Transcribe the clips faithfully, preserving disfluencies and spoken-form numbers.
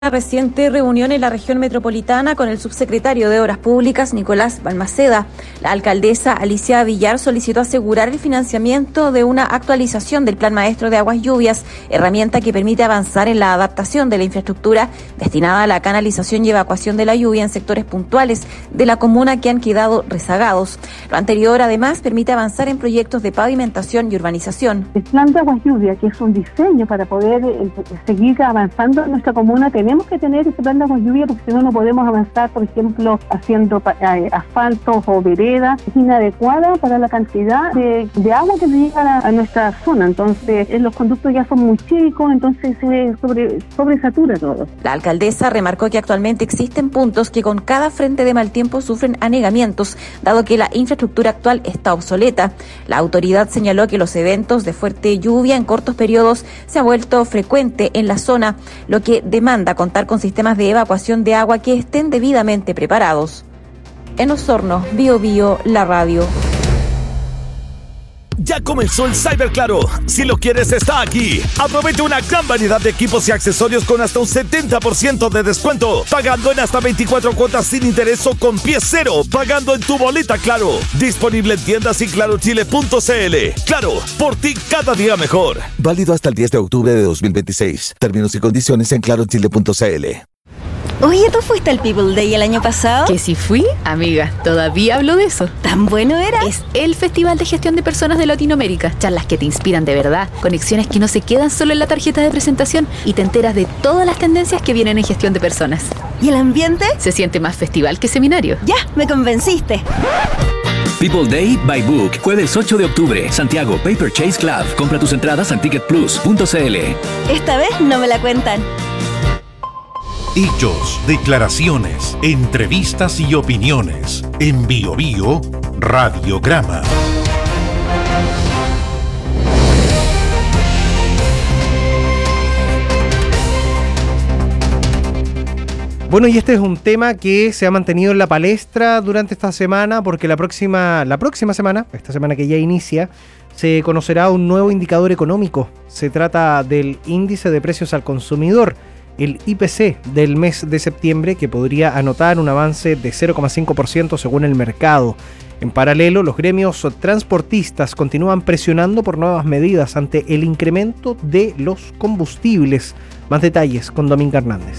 Reciente reunión en la región metropolitana con el subsecretario de Obras Públicas, Nicolás Balmaceda. La alcaldesa Alicia Villar solicitó asegurar el financiamiento de una actualización del Plan Maestro de Aguas Lluvias, herramienta que permite avanzar en la adaptación de la infraestructura destinada a la canalización y evacuación de la lluvia en sectores puntuales de la comuna que han quedado rezagados. Lo anterior, además, permite avanzar en proyectos de pavimentación y urbanización. El Plan de Aguas Lluvias, que es un diseño para poder eh, seguir avanzando en nuestra comuna, tenemos Tenemos que tener ese plan de aguas lluvia porque si no, no podemos avanzar, por ejemplo, haciendo eh, asfaltos o veredas. Es inadecuada para la cantidad de, de agua que llega a, a nuestra zona. Entonces, eh, los conductos ya son muy chicos, entonces se eh, sobre, sobresatura todo. La alcaldesa remarcó que actualmente existen puntos que con cada frente de mal tiempo sufren anegamientos, dado que la infraestructura actual está obsoleta. La autoridad señaló que los eventos de fuerte lluvia en cortos periodos se ha vuelto frecuente en la zona, lo que demanda contar con sistemas de evacuación de agua que estén debidamente preparados. En Osorno, Bio Bio, la radio. Ya comenzó el Cyber Claro. Si lo quieres, está aquí. Aprovecha una gran variedad de equipos y accesorios con hasta un setenta por ciento de descuento. Pagando en hasta veinticuatro cuotas sin interés o con pie cero. Pagando en tu boleta Claro. Disponible en tiendas y claro chile punto c l. Claro, por ti cada día mejor. Válido hasta el diez de octubre de dos mil veintiséis. Términos y condiciones en claro chile punto c l. Oye, ¿tú fuiste al People Day el año pasado? ¿Que si fui? Amiga, todavía hablo de eso. ¿Tan bueno era? Es el Festival de Gestión de Personas de Latinoamérica. Charlas que te inspiran de verdad, conexiones que no se quedan solo en la tarjeta de presentación y te enteras de todas las tendencias que vienen en gestión de personas. ¿Y el ambiente? Se siente más festival que seminario. Ya, me convenciste. People Day by Book, jueves ocho de octubre, Santiago Paper Chase Club. Compra tus entradas en ticket plus punto c l. Esta vez no me la cuentan. Hechos, declaraciones, entrevistas y opiniones. En Bio Bio, Radiograma. Bueno, y este es un tema que se ha mantenido en la palestra durante esta semana porque la próxima, la próxima semana, esta semana que ya inicia, se conocerá un nuevo indicador económico. Se trata del Índice de Precios al Consumidor, el I P C del mes de septiembre, que podría anotar un avance de cero coma cinco por ciento según el mercado. En paralelo, los gremios transportistas continúan presionando por nuevas medidas ante el incremento de los combustibles. Más detalles con Dominga Hernández.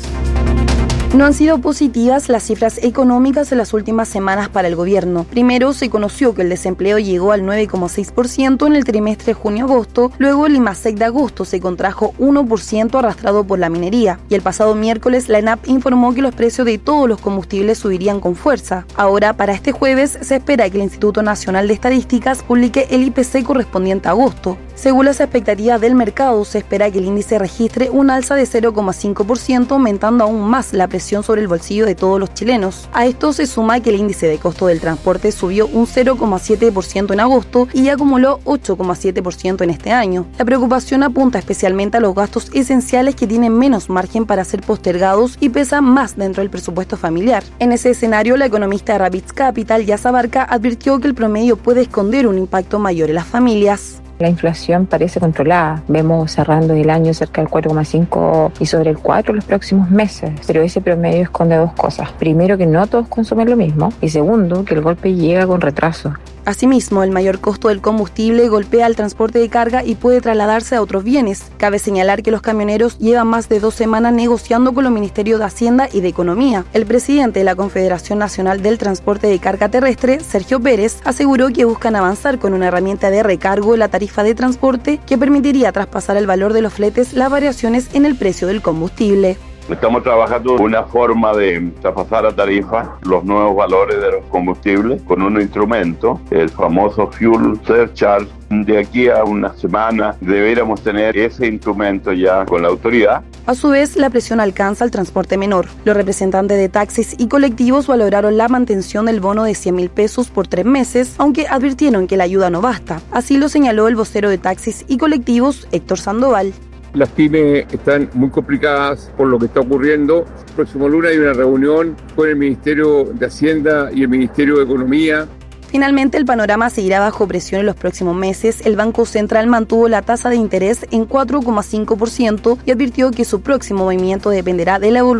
No han sido positivas las cifras económicas en las últimas semanas para el gobierno. Primero se conoció que el desempleo llegó al nueve coma seis por ciento en el trimestre junio-agosto, luego el IMASEC de agosto se contrajo uno por ciento arrastrado por la minería, y el pasado miércoles la ENAP informó que los precios de todos los combustibles subirían con fuerza. Ahora, para este jueves, se espera que el Instituto Nacional de Estadísticas publique el I P C correspondiente a agosto. Según las expectativas del mercado, se espera que el índice registre un alza de cero coma cinco por ciento, aumentando aún más la presión sobre el bolsillo de todos los chilenos. A esto se suma que el índice de costo del transporte subió un cero coma siete por ciento en agosto y acumuló ocho coma siete por ciento en este año. La preocupación apunta especialmente a los gastos esenciales que tienen menos margen para ser postergados y pesan más dentro del presupuesto familiar. En ese escenario, la economista de Rapids Capital, Yasa Barca, advirtió que el promedio puede esconder un impacto mayor en las familias. La inflación parece controlada. Vemos cerrando el año cerca del cuatro coma cinco y sobre el cuatro los próximos meses. Pero ese promedio esconde dos cosas. Primero, que no todos consumen lo mismo. Y segundo, que el golpe llega con retraso. Asimismo, el mayor costo del combustible golpea al transporte de carga y puede trasladarse a otros bienes. Cabe señalar que los camioneros llevan más de dos semanas negociando con los ministerios de Hacienda y de Economía. El presidente de la Confederación Nacional del Transporte de Carga Terrestre, Sergio Pérez, aseguró que buscan avanzar con una herramienta de recargo en la tarifa de transporte que permitiría traspasar el valor de los fletes las variaciones en el precio del combustible. Estamos trabajando una forma de traspasar a tarifa los nuevos valores de los combustibles con un instrumento, el famoso Fuel Surcharge. De aquí a una semana deberíamos tener ese instrumento ya con la autoridad. A su vez, la presión alcanza al transporte menor. Los representantes de taxis y colectivos valoraron la mantención del bono de cien mil pesos por tres meses, aunque advirtieron que la ayuda no basta. Así lo señaló el vocero de taxis y colectivos, Héctor Sandoval. Las pymes están muy complicadas por lo que está ocurriendo. El próximo lunes hay una reunión con el Ministerio de Hacienda y el Ministerio de Economía Finalmente, el panorama seguirá bajo presión en los próximos meses. El Banco Central mantuvo la tasa de interés en cuatro coma cinco por ciento y advirtió que su próximo movimiento dependerá de la evolución